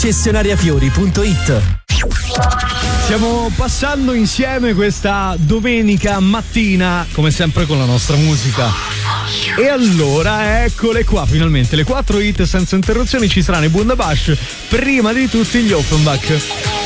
Cessionariafiori.it. Stiamo passando insieme questa domenica mattina, come sempre con la nostra musica. E allora eccole qua finalmente, le 4 hit senza interruzioni. Ci saranno i Bundabash, prima di tutti gli Offenbach.